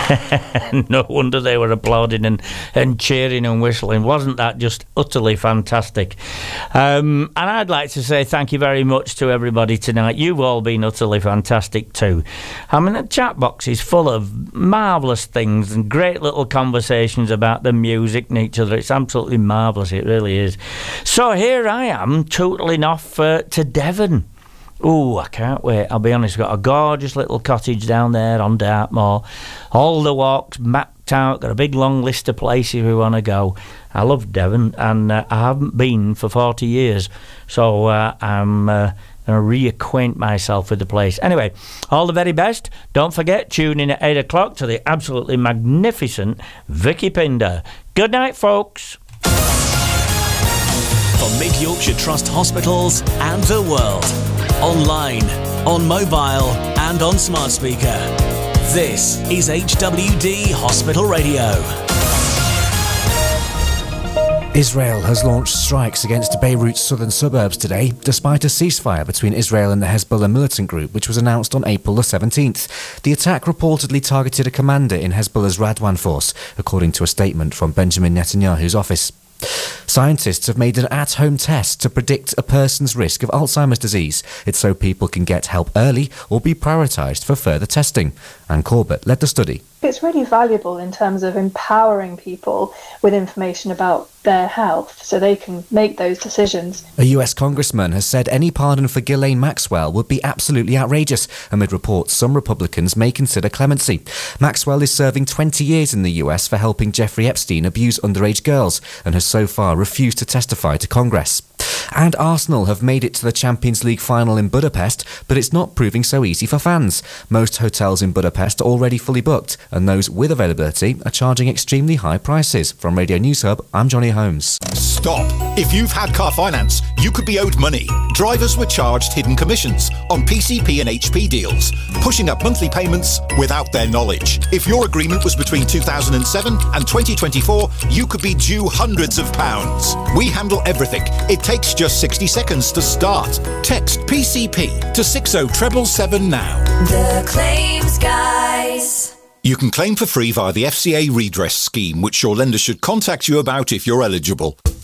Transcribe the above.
No wonder they were applauding and cheering and whistling. Wasn't that just utterly fantastic? And I'd like to say thank you very much to everybody tonight. You've all been utterly fantastic too. I mean, the chat box is full of marvellous things and great little conversations about the music and each other. It's absolutely marvellous, it really is. So here I am, tootling off to Devon. Oh, I can't wait. I'll be honest, we've got a gorgeous little cottage down there on Dartmoor. All the walks mapped out, got a big long list of places we want to go. I love Devon, and I haven't been for 40 years, so I'm going to reacquaint myself with the place. Anyway, all the very best. Don't forget, tune in at 8 o'clock to the absolutely magnificent Vicky Pinder. Good night, folks. For Mid Yorkshire Trust hospitals and the world. Online, on mobile and on smart speaker. This is HWD Hospital Radio. Israel has launched strikes against Beirut's southern suburbs today, despite a ceasefire between Israel and the Hezbollah militant group, which was announced on April the 17th. The attack reportedly targeted a commander in Hezbollah's Radwan force, according to a statement from Benjamin Netanyahu's office. Scientists have made an at-home test to predict a person's risk of Alzheimer's disease. It's so people can get help early or be prioritised for further testing. Anne Corbett led the study. It's really valuable in terms of empowering people with information about their health so they can make those decisions. A US congressman has said any pardon for Ghislaine Maxwell would be absolutely outrageous, amid reports some Republicans may consider clemency. Maxwell is serving 20 years in the US for helping Jeffrey Epstein abuse underage girls and has so far refused to testify to Congress. And Arsenal have made it to the Champions League final in Budapest, but it's not proving so easy for fans. Most hotels in Budapest are already fully booked, and those with availability are charging extremely high prices. From Radio News Hub, I'm Johnny Holmes. Stop. If you've had car finance, you could be owed money. Drivers were charged hidden commissions on PCP and HP deals, pushing up monthly payments without their knowledge. If your agreement was between 2007 and 2024, you could be due hundreds of pounds. We handle everything. It takes just 60 seconds to start. Text PCP to 60777 now. The Claims Guys. You can claim for free via the FCA redress scheme, which your lender should contact you about if you're eligible.